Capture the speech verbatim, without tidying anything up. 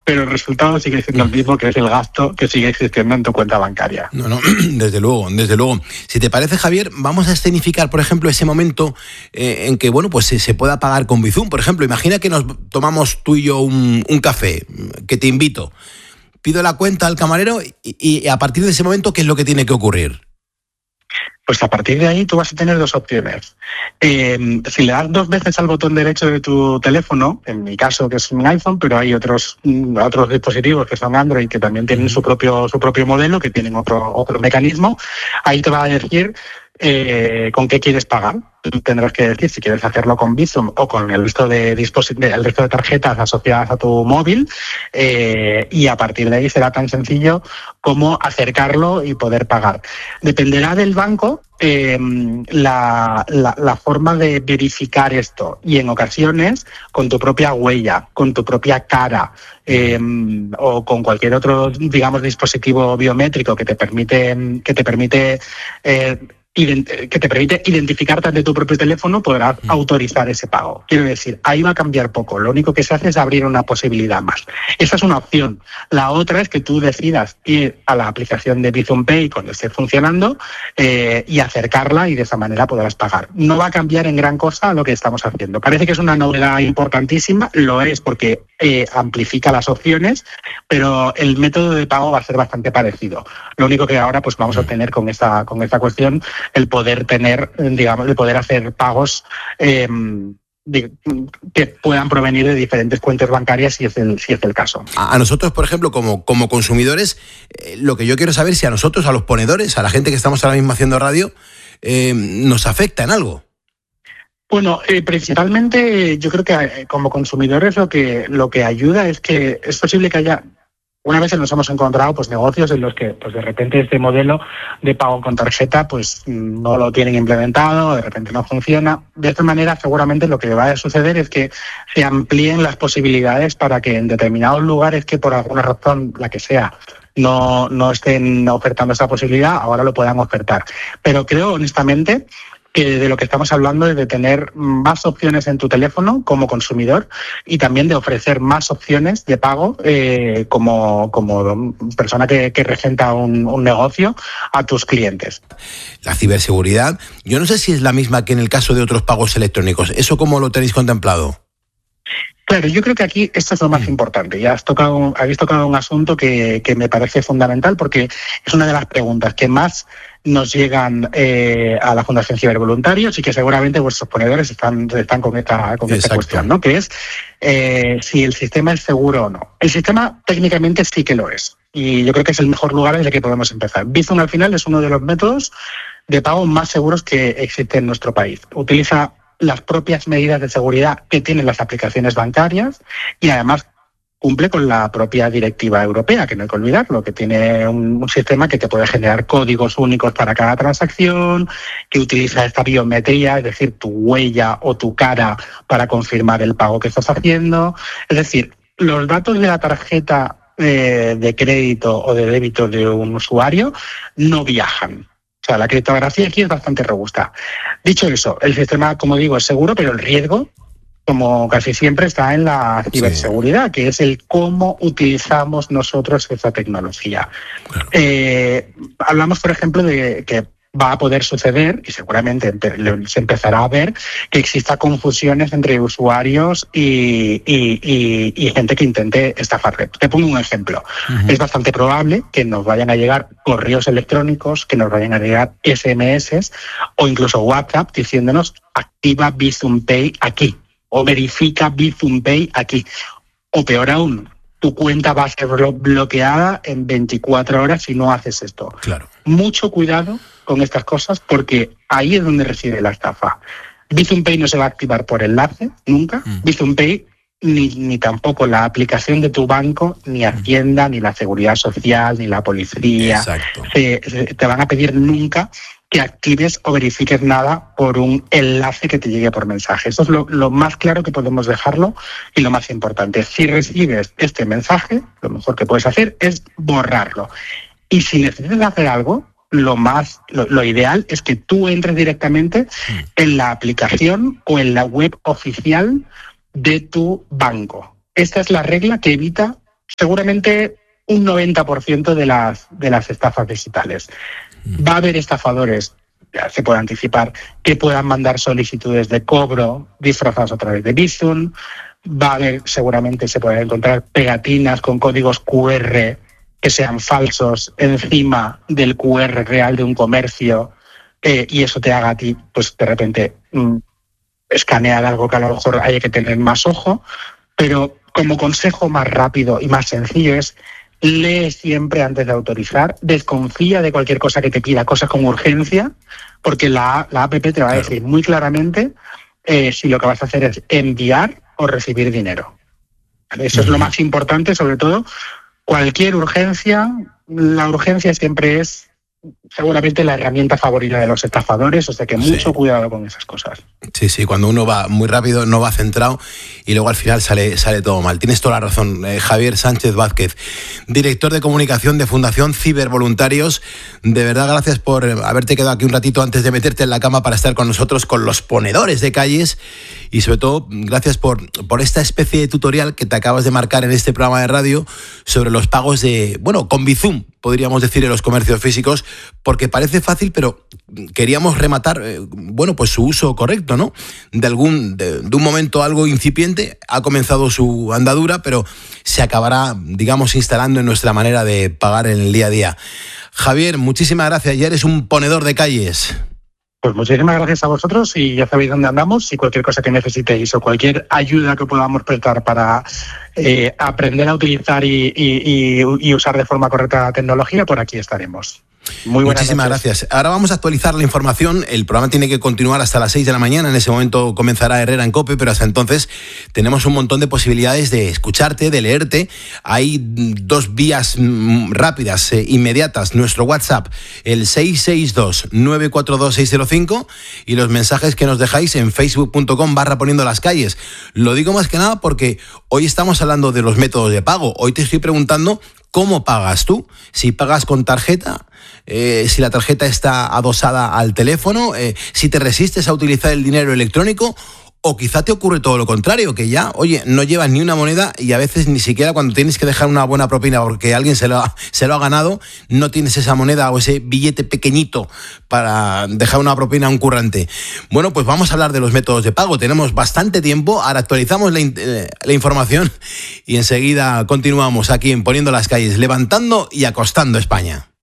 pero el resultado sigue siendo el mismo, que es el gasto que sigue existiendo en tu cuenta bancaria. No, no, desde luego, desde luego. Si te parece, Javier, vamos a escenificar, por ejemplo, ese momento eh, en que, bueno, pues se, se pueda pagar con Bizum. Por ejemplo, imagina que nos tomamos tú y yo un, un café, que te invito. Pido la cuenta al camarero y, y a partir de ese momento, ¿qué es lo que tiene que ocurrir? Pues a partir de ahí tú vas a tener dos opciones. Eh, si le das dos veces al botón derecho de tu teléfono, en mi caso que es un iPhone, pero hay otros otros dispositivos que son Android que también tienen su propio su propio modelo, que tienen otro otro mecanismo, ahí te va a decir eh, con qué quieres pagar. Tú tendrás que decir si quieres hacerlo con Bizum o con el resto de dispositivos, el resto de tarjetas asociadas a tu móvil, eh, y a partir de ahí será tan sencillo como acercarlo y poder pagar. Dependerá del banco eh, la, la, la forma de verificar esto, y en ocasiones con tu propia huella, con tu propia cara, eh, o con cualquier otro, digamos, dispositivo biométrico que te permite que te permite eh, que te permite identificarte ante tu propio teléfono, podrás mm. autorizar ese pago. Quiero decir, ahí va a cambiar poco. Lo único que se hace es abrir una posibilidad más. Esa es una opción. La otra es que tú decidas ir a la aplicación de Bizum Pay cuando esté funcionando eh, y acercarla, y de esa manera podrás pagar. No va a cambiar en gran cosa lo que estamos haciendo. Parece que es una novedad importantísima, lo es porque eh, amplifica las opciones, pero el método de pago va a ser bastante parecido. Lo único que ahora pues vamos a tener con esta, con esta cuestión el poder tener, digamos, el poder hacer pagos eh, de, que puedan provenir de diferentes cuentas bancarias, si es el, si es el caso. A nosotros, por ejemplo, como, como consumidores, eh, lo que yo quiero saber es si a nosotros, a los ponedores, a la gente que estamos ahora mismo haciendo radio, eh, nos afecta en algo. Bueno, eh, principalmente yo creo que eh, como consumidores lo que, lo que ayuda es que es posible que haya... Una vez nos hemos encontrado pues negocios en los que pues de repente este modelo de pago con tarjeta pues no lo tienen implementado, de repente no funciona. De esta manera seguramente lo que va a suceder es que se amplíen las posibilidades para que en determinados lugares que por alguna razón, la que sea, no, no estén ofertando esa posibilidad, ahora lo puedan ofertar. Pero creo honestamente que de lo que estamos hablando es de tener más opciones en tu teléfono como consumidor, y también de ofrecer más opciones de pago eh, como, como persona que, que regenta un, un negocio a tus clientes. La ciberseguridad, yo no sé si es la misma que en el caso de otros pagos electrónicos. ¿Eso cómo lo tenéis contemplado? Claro, yo creo que aquí esto es lo más importante. Ya has tocado, habéis tocado un asunto que, que me parece fundamental, porque es una de las preguntas que más nos llegan eh, a la Fundación Cibervoluntarios, y que seguramente vuestros ponedores están, están con esta, con esta cuestión, ¿no? Que es eh, si el sistema es seguro o no. El sistema técnicamente sí que lo es, y yo creo que es el mejor lugar desde el que podemos empezar. Bizum al final es uno de los métodos de pago más seguros que existe en nuestro país. Utiliza las propias medidas de seguridad que tienen las aplicaciones bancarias, y además cumple con la propia directiva europea, que no hay que olvidarlo, que tiene un, un sistema que te puede generar códigos únicos para cada transacción, que utiliza esta biometría, es decir, tu huella o tu cara para confirmar el pago que estás haciendo. Es decir, los datos de la tarjeta eh, de crédito o de débito de un usuario no viajan. O sea, la criptografía aquí es bastante robusta. Dicho eso, el sistema, como digo, es seguro, pero el riesgo, como casi siempre, está en la ciberseguridad, sí, que es el cómo utilizamos nosotros esa tecnología. Claro. Eh, hablamos, por ejemplo, de que va a poder suceder, y seguramente se empezará a ver, que exista confusiones entre usuarios y, y, y, y gente que intente estafarle. Te pongo un ejemplo. Uh-huh. Es bastante probable que nos vayan a llegar correos electrónicos, que nos vayan a llegar ese eme ese o incluso WhatsApp diciéndonos activa Bizum Pay aquí, o verifica Bizum Pay aquí. O peor aún, tu cuenta va a ser bloqueada en veinticuatro horas si no haces esto. Claro. Mucho cuidado con estas cosas, porque ahí es donde reside la estafa. Bizum Pay no se va a activar por enlace, nunca. Mm. Bizum Pay, ni, ni tampoco la aplicación de tu banco, ni Hacienda, mm. ni la Seguridad Social, ni la Policía. Exacto. Se, se, te van a pedir nunca que actives o verifiques nada por un enlace que te llegue por mensaje. Eso es lo, lo más claro que podemos dejarlo, y lo más importante. Si recibes este mensaje, lo mejor que puedes hacer es borrarlo. Y si necesitas hacer algo, lo más lo, lo ideal es que tú entres directamente en la aplicación o en la web oficial de tu banco. Esta es la regla que evita seguramente un noventa por ciento de las, de las estafas digitales. Va a haber estafadores, ya se puede anticipar, que puedan mandar solicitudes de cobro disfrazadas a través de Bizum. Va a haber, seguramente se pueden encontrar pegatinas con códigos cu erre que sean falsos encima del cu erre real de un comercio, eh, y eso te haga a ti, pues de repente, mmm, escanear algo que a lo mejor hay que tener más ojo. Pero como consejo más rápido y más sencillo es: lee siempre antes de autorizar, desconfía de cualquier cosa que te pida, cosas con urgencia, porque la, la app te va a claro. decir muy claramente eh, si lo que vas a hacer es enviar o recibir dinero. Eso uh-huh. es lo más importante, sobre todo. Cualquier urgencia, la urgencia siempre es seguramente la herramienta favorita de los estafadores, o sea que mucho sí. cuidado con esas cosas. Sí, sí, cuando uno va muy rápido, no va centrado y luego al final sale, sale todo mal. Tienes toda la razón. Eh, Javier Sánchez Vázquez, director de comunicación de Fundación Cibervoluntarios. De verdad, gracias por haberte quedado aquí un ratito antes de meterte en la cama para estar con nosotros, con los ponedores de calles, y sobre todo, gracias por, por esta especie de tutorial que te acabas de marcar en este programa de radio sobre los pagos de, bueno, con Bizum, podríamos decir, en los comercios físicos, porque parece fácil, pero queríamos rematar, eh, bueno, pues su uso correcto, ¿no? De algún, de, de un momento algo incipiente, ha comenzado su andadura, pero se acabará, digamos, instalando en nuestra manera de pagar en el día a día. Javier, muchísimas gracias, ya eres un ponedor de calles. Pues muchísimas gracias a vosotros y ya sabéis dónde andamos, y cualquier cosa que necesitéis o cualquier ayuda que podamos prestar para eh, aprender a utilizar y, y, y, y usar de forma correcta la tecnología, por aquí estaremos. Muy buenas Muchísimas noches. gracias. Ahora vamos a actualizar la información. El programa tiene que continuar hasta las seis de la mañana. En ese momento comenzará Herrera en COPE, pero hasta entonces tenemos un montón de posibilidades de escucharte, de leerte. Hay dos vías rápidas, eh, inmediatas. Nuestro WhatsApp, el seis seis dos, nueve cuatro dos, seis cero cinco, y los mensajes que nos dejáis en facebook punto com barra poniendo las calles. Lo digo más que nada porque hoy estamos hablando de los métodos de pago. Hoy te estoy preguntando cómo pagas tú. Si pagas con tarjeta, Eh, si la tarjeta está adosada al teléfono, eh, si te resistes a utilizar el dinero electrónico, o quizá te ocurre todo lo contrario, que ya, oye, no llevas ni una moneda y a veces ni siquiera cuando tienes que dejar una buena propina porque alguien se lo ha, se lo ha ganado, no tienes esa moneda o ese billete pequeñito para dejar una propina a un currante. Bueno, pues vamos a hablar de los métodos de pago. Tenemos bastante tiempo, ahora actualizamos la, eh, la información y enseguida continuamos aquí en Poniendo las Calles, levantando y acostando España.